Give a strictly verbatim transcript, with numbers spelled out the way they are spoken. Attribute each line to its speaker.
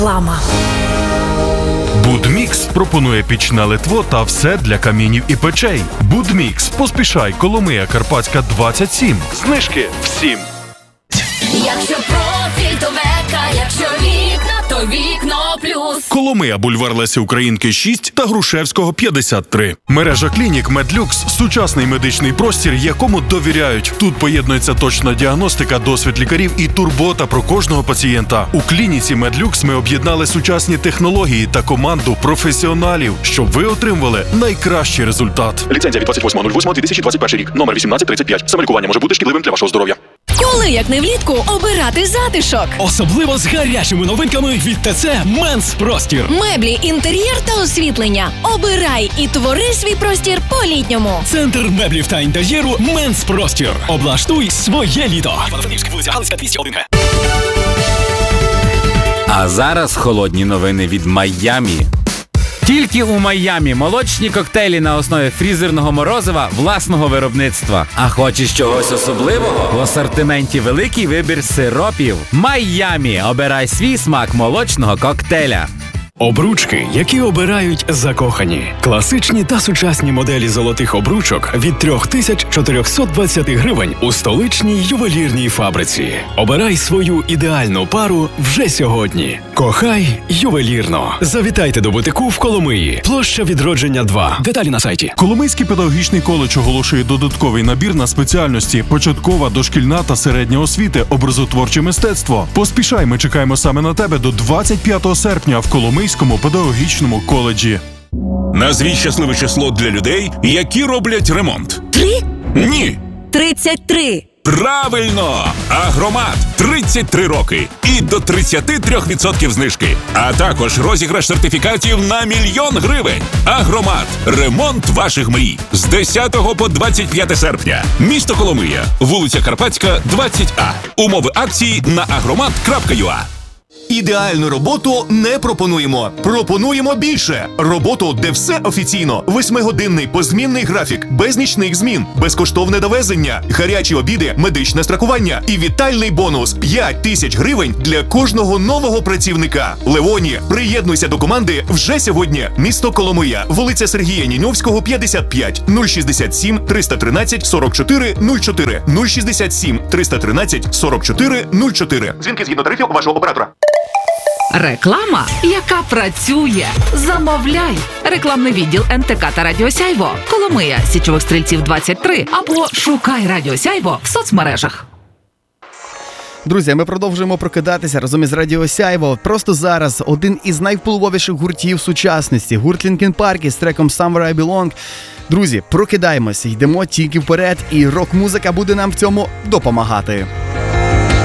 Speaker 1: Реклама.
Speaker 2: Будмікс пропонує пічне литво та все для камінів і печей. Будмікс. Поспішай. Коломия, Карпатська, двадцять сім. Знижки всім.
Speaker 3: Якщо профіль, то века, якщо вікна, то Вікно Плюс.
Speaker 2: Коломия, бульвар Лесі Українки, шість та Грушевського, п'ятдесят три. Мережа клінік Медлюкс – сучасний медичний простір, якому довіряють. Тут поєднується точна діагностика, досвід лікарів і турбота про кожного пацієнта. У клініці Медлюкс ми об'єднали сучасні технології та команду професіоналів, щоб ви отримували найкращий результат.
Speaker 4: Ліцензія від двадцять восьмого лютого дві тисячі двадцять перший рік. Номер вісімнадцять тридцять п'ять. Самолікування може бути шкідливим для вашого здоров'я.
Speaker 1: Коли, як не влітку, обирати затишок?
Speaker 5: Особливо з гарячими новинками від ТЦ «Менс Простір».
Speaker 1: Меблі, інтер'єр та освітлення. Обирай і твори свій простір по-літньому.
Speaker 5: Центр меблів та інтер'єру «Менс Простір». Облаштуй своє літо. Івано-Франківська, вулиця Галицька, двісті один Г.
Speaker 6: А зараз холодні новини від Майамі. Тільки у Майамі молочні коктейлі на основі фрізерного морозива власного виробництва. А хочеш чогось особливого? В асортименті великий вибір сиропів. Майамі. Обирай свій смак молочного коктейля.
Speaker 5: Обручки, які обирають закохані. Класичні та сучасні моделі золотих обручок від три тисячі чотириста двадцять гривень у столичній ювелірній фабриці. Обирай свою ідеальну пару вже сьогодні. Кохай ювелірно. Завітайте до бутику в Коломиї. Площа Відродження два. Деталі на сайті.
Speaker 2: Коломийський педагогічний коледж оголошує додатковий набір на спеціальності початкова, дошкільна та середня освіти, образотворче мистецтво. Поспішай, ми чекаємо саме на тебе до двадцять п'ятого серпня в Коломийському педагогічному коледжі.
Speaker 7: Назвіть щасливе число для людей, які роблять ремонт.
Speaker 1: Три?
Speaker 7: Ні.
Speaker 1: Тридцять три.
Speaker 7: Правильно! Агромат. тридцять три роки. І до тридцять три відсотків знижки. А також розіграш сертифікатів на мільйон гривень. Агромат. Ремонт ваших мрій. З десятого по двадцять п'яте серпня. Місто Коломия. Вулиця Карпатська, двадцять А. Умови акції на агромат крапка ю а.
Speaker 8: Ідеальну роботу не пропонуємо. Пропонуємо більше. Роботу, де все офіційно. Восьмигодинний позмінний графік, без нічних змін, безкоштовне довезення, гарячі обіди, медичне страхування і вітальний бонус – п'ять тисяч гривень для кожного нового працівника. Левоні, приєднуйся до команди вже сьогодні. Місто Коломия, вулиця Сергія Ніньовського, п'ятдесят п'ять, нуль шістдесят сім триста тринадцять сорок чотири нуль чотири, нуль шістдесят сім триста тринадцять сорок чотири нуль чотири. Дзвінки згідно тарифів вашого оператора.
Speaker 9: Реклама, яка працює. Замовляй. Рекламний відділ ен те ка та Радіо Сяйво. Коломия, Січових Стрільців, двадцять три. Або шукай Радіо Сяйво в соцмережах.
Speaker 10: Друзі, ми продовжуємо прокидатися разом із Радіо Сяйво. Просто зараз один із найвпливовіших гуртів сучасності. Гурт Лінкін Парк із треком Somewhere I Belong. Друзі, прокидаємося, йдемо тільки вперед, і рок-музика буде нам в цьому допомагати.